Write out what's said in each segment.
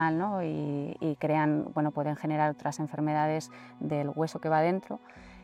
¿no? Y crean, bueno, pueden generar otras enfermedades del hueso que va dentro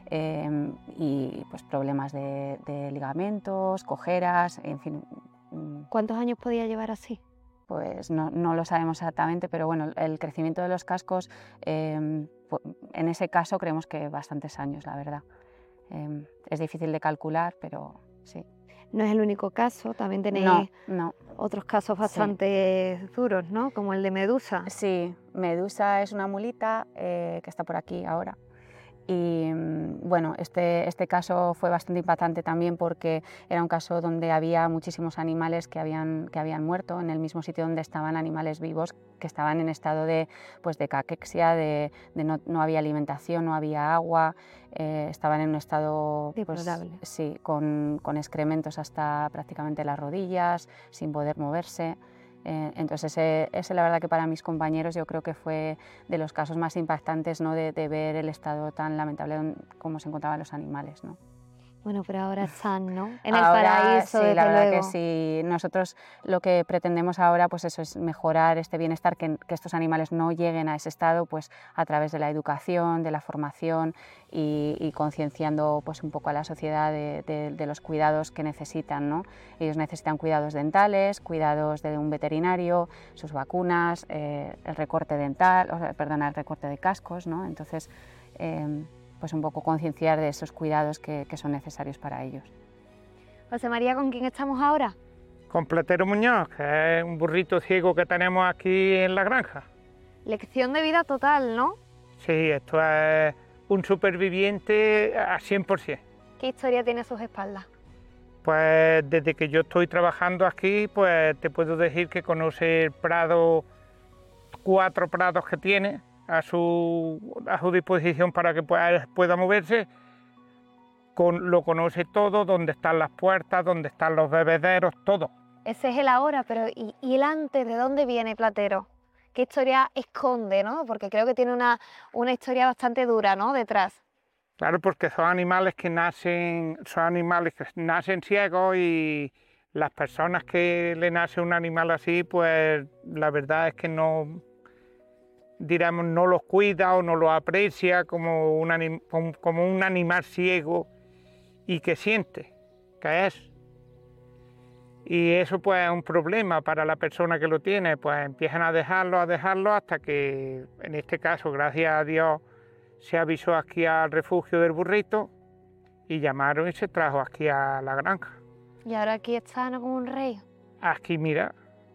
y pues problemas de ligamentos, cojeras, en fin. ¿Cuántos años podía llevar así? Pues no lo sabemos exactamente, pero bueno, el crecimiento de los cascos, en ese caso creemos que bastantes años, la verdad. Es difícil de calcular, pero sí. No es el único caso, también tenéis otros casos bastante duros, ¿no? Como el de Medusa. Sí, Medusa es una mulita que está por aquí ahora. Y bueno, este caso fue bastante impactante también porque era un caso donde había muchísimos animales que habían muerto en el mismo sitio donde estaban animales vivos que estaban en estado de caquexia, no había alimentación, no había agua, estaban en un estado sí, con excrementos hasta prácticamente las rodillas, sin poder moverse. Entonces ese la verdad que para mis compañeros yo creo que fue de los casos más impactantes, ¿no? de ver el estado tan lamentable como se encontraban los animales, ¿no? Bueno, pero ahora están, ¿no? En el ahora, paraíso, sí, desde la verdad luego. que sí. Nosotros lo que pretendemos ahora pues eso es mejorar este bienestar, que estos animales no lleguen a ese estado pues a través de la educación, de la formación y concienciando pues un poco a la sociedad de los cuidados que necesitan, ¿no? Ellos necesitan cuidados dentales, cuidados de un veterinario, sus vacunas, el recorte dental, el recorte de cascos, ¿no? Entonces, pues un poco concienciar de esos cuidados que son necesarios para ellos. José María, ¿con quién estamos ahora? Con Platero Muñoz, que es un burrito ciego que tenemos aquí en la granja. Lección de vida total, ¿no? Sí, esto es un superviviente a 100%. ¿Qué historia tiene a sus espaldas? Pues desde que yo estoy trabajando aquí, pues te puedo decir que conoce el prado, 4 prados que tiene a su disposición para que pueda moverse. Lo conoce todo, dónde están las puertas, dónde están los bebederos, todo. Ese es el ahora, pero ¿y el antes? ¿De dónde viene Platero? ¿Qué historia esconde, no? Porque creo que tiene una historia bastante dura, ¿no? Detrás. Claro, porque son animales que nacen ciegos y las personas que le nace un animal así, pues la verdad es que no los cuida o no los aprecia como un animal ciego y que siente, que es. Y eso pues es un problema para la persona que lo tiene, pues empiezan a dejarlo hasta que, en este caso, gracias a Dios, se avisó aquí al refugio del burrito y llamaron y se trajo aquí a la granja. Y ahora aquí está, ¿no? Como un rey. Aquí, mira,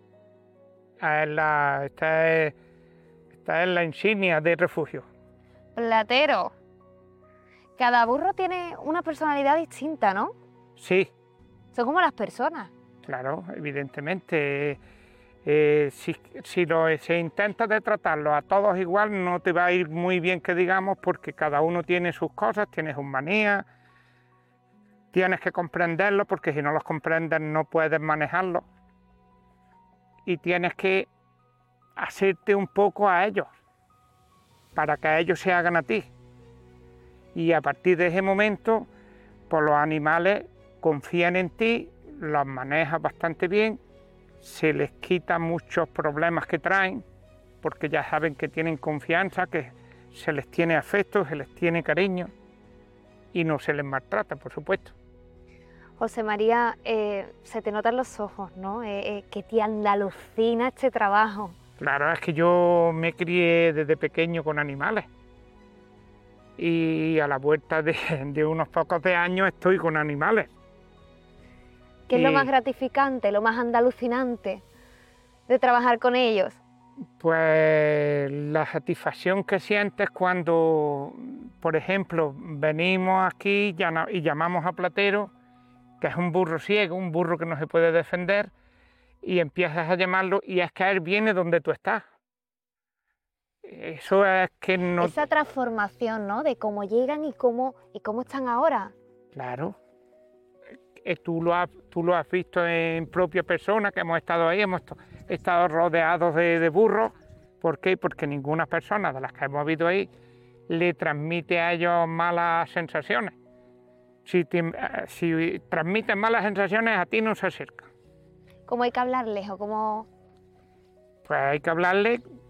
esta es la insignia del refugio. Platero. Cada burro tiene una personalidad distinta, ¿no? Sí. Son como las personas. Claro, evidentemente. Si se intenta de tratarlos a todos igual, no te va a ir muy bien, que digamos, porque cada uno tiene sus cosas, tiene sus manías, tienes que comprenderlos, porque si no los comprendes no puedes manejarlos, y tienes que hacerte un poco a ellos, para que ellos se hagan a ti. Y a partir de ese momento, pues los animales confían en ti, los manejas bastante bien, se les quita muchos problemas que traen, porque ya saben que tienen confianza, que se les tiene afecto, se les tiene cariño y no se les maltrata, por supuesto. José María, se te notan los ojos, ¿no? Que te alucina este trabajo. Claro, es que yo me crié desde pequeño con animales y a la vuelta de unos pocos de años estoy con animales. ¿Qué es lo más gratificante, lo más alucinante de trabajar con ellos? Pues la satisfacción que sientes cuando, por ejemplo, venimos aquí y llamamos a Platero, que es un burro ciego, un burro que no se puede defender, y empiezas a llamarlo y es que él viene donde tú estás. Eso es que no... Esa transformación, ¿no? De cómo llegan y cómo están ahora. Claro. Tú lo has visto en propia persona, que hemos estado ahí, hemos estado rodeados de burros. ¿Por qué? Porque ninguna persona de las que hemos visto ahí le transmite a ellos malas sensaciones. Si transmiten malas sensaciones, a ti no se acercan. ¿Cómo hay que hablarles o cómo...? Pues hay que hablarles